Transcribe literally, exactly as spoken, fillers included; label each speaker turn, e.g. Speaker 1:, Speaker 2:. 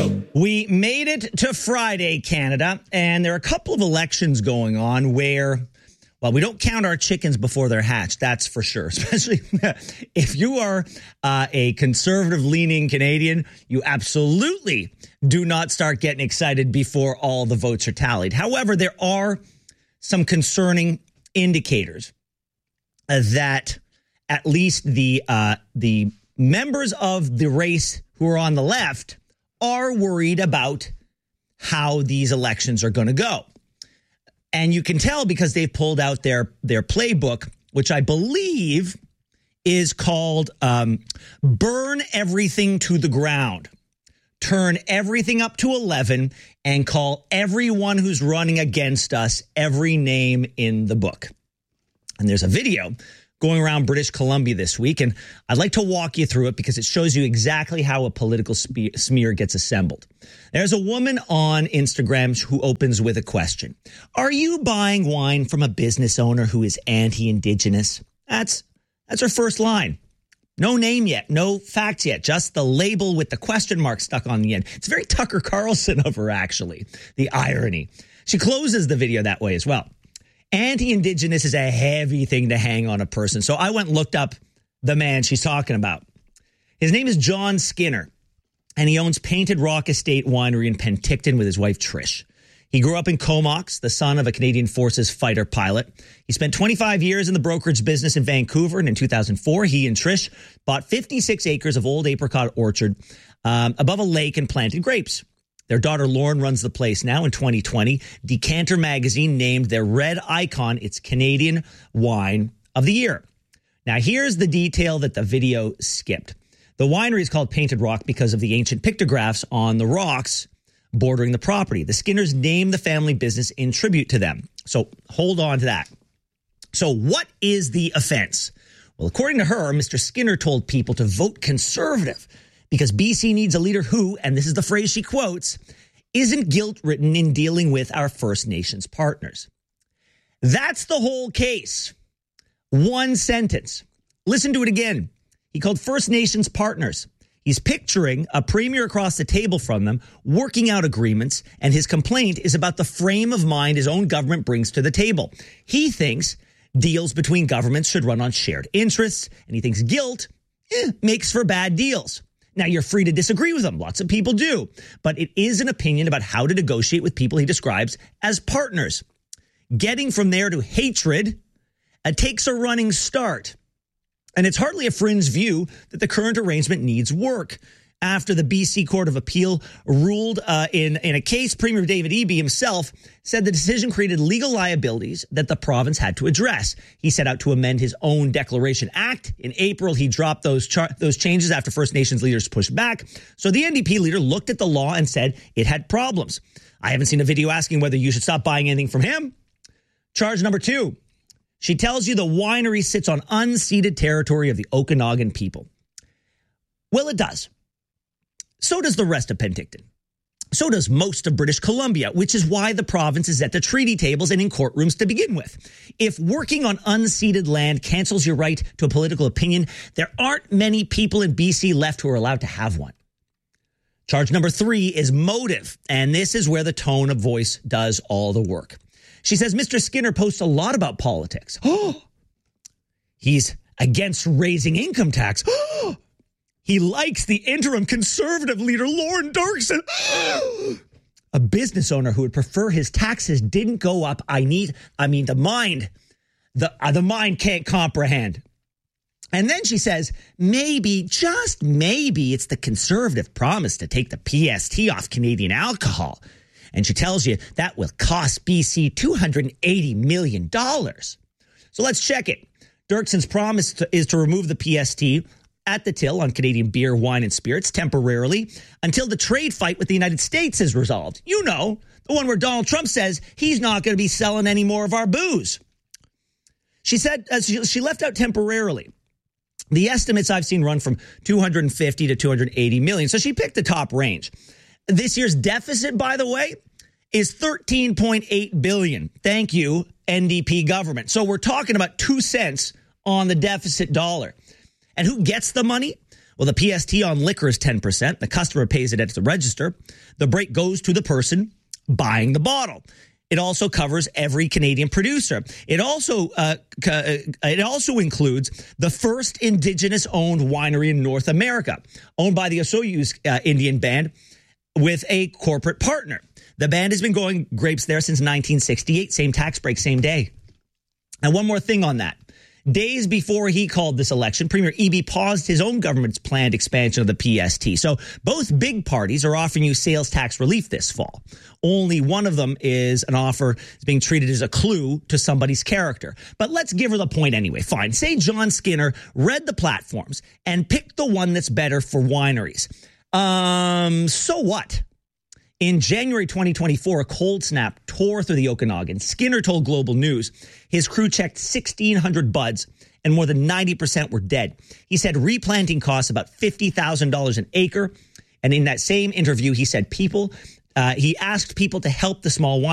Speaker 1: Radio.
Speaker 2: We made it to Friday, Canada, and there are a couple of elections going on where, well, we don't count our chickens before they're hatched, that's for sure. Especially if you are uh, a conservative-leaning Canadian, you absolutely do not start getting excited before all the votes are tallied. However, there are some concerning indicators uh, that at least the uh, the members of the race who are on the left are worried about how these elections are going to go. And you can tell because they've pulled out their, their playbook, which I believe is called um, Burn Everything to the Ground. Turn everything up to eleven and call everyone who's running against us every name in the book. And there's a video going around British Columbia this week, and I'd like to walk you through it because it shows you exactly how a political spe- smear gets assembled. There's a woman on Instagram who opens with a question. Are you buying wine from a business owner who is anti-Indigenous? That's that's her first line. No name yet, no facts yet, just the label with the question mark stuck on the end. It's very Tucker Carlson of her, actually, the irony. She closes the video that way as well. Anti-Indigenous is a heavy thing to hang on a person. So I went and looked up the man she's talking about. His name is John Skinner, and he owns Painted Rock Estate Winery in Penticton with his wife, Trish. He grew up in Comox, the son of a Canadian Forces fighter pilot. He spent twenty-five years in the brokerage business in Vancouver, and in two thousand four, he and Trish bought fifty-six acres of old apricot orchard um, above a lake and planted grapes. Their daughter Lauren runs the place now. In twenty twenty, Decanter Magazine named their red icon its Canadian Wine of the Year. Now, here's the detail that the video skipped. The winery is called Painted Rock because of the ancient pictographs on the rocks bordering the property. The Skinners named the family business in tribute to them. So hold on to that. So what is the offense? Well, according to her, Mister Skinner told people to vote Conservative because B C needs a leader who, and this is the phrase she quotes, isn't guilt-ridden in dealing with our First Nations partners. That's the whole case. One sentence. Listen to it again. He called First Nations partners. He's picturing a premier across the table from them, working out agreements, and his complaint is about the frame of mind his own government brings to the table. He thinks deals between governments should run on shared interests, and he thinks guilt eh, makes for bad deals. Now, you're free to disagree with him. Lots of people do. But it is an opinion about how to negotiate with people he describes as partners. Getting from there to hatred uh, takes a running start. And it's hardly a fringe view that the current arrangement needs work. After the B C Court of Appeal ruled uh, in, in a case, Premier David Eby himself said the decision created legal liabilities that the province had to address. He set out to amend his own Declaration Act. In April, he dropped those char- those changes after First Nations leaders pushed back. So the N D P leader looked at the law and said it had problems. I haven't seen a video asking whether you should stop buying anything from him. Charge number two. She tells you the winery sits on unceded territory of the Okanagan people. Well, it does. So does the rest of Penticton. So does most of British Columbia, which is why the province is at the treaty tables and in courtrooms to begin with. If working on unceded land cancels your right to a political opinion, there aren't many people in B C left who are allowed to have one. Charge number three is motive, and this is where the tone of voice does all the work. She says Mister Skinner posts a lot about politics. Oh, he's against raising income tax. Oh, he likes the interim Conservative leader, Lorne Dirksen. A business owner who would prefer his taxes didn't go up. I need, I mean, the mind, the, uh, the mind can't comprehend. And then she says, maybe, just maybe, it's the Conservative promise to take the P S T off Canadian alcohol. And she tells you that will cost B C two hundred eighty million dollars. So let's check it. Dirksen's promise to, is to remove the P S T at the till on Canadian beer, wine, and spirits temporarily until the trade fight with the United States is resolved. You know, the one where Donald Trump says he's not going to be selling any more of our booze. She said uh, she, she left out temporarily. The estimates I've seen run from two hundred fifty to two hundred eighty million. So she picked the top range. This year's deficit, by the way, is thirteen point eight billion dollars. Thank you, N D P government. So we're talking about two cents on the deficit dollar. And who gets the money? Well, the P S T on liquor is ten percent. The customer pays it at the register. The break goes to the person buying the bottle. It also covers every Canadian producer. It also uh, it also includes the first Indigenous-owned winery in North America, owned by the Osoyoos uh, Indian Band, with a corporate partner. The band has been growing grapes there since nineteen sixty-eight. Same tax break, same day. And one more thing on that. Days before he called this election, Premier Eby paused his own government's planned expansion of the P S T. So both big parties are offering you sales tax relief this fall. Only one of them is an offer that's being treated as a clue to somebody's character. But let's give her the point anyway. Fine. Say John Skinner read the platforms and picked the one that's better for wineries. Um, so what? In January twenty twenty-four, a cold snap tore through the Okanagan. Skinner told Global News his crew checked sixteen hundred buds and more than ninety percent were dead. He said replanting costs about fifty thousand dollars an acre. And in that same interview, he said people, uh, he asked people to help the small wineries.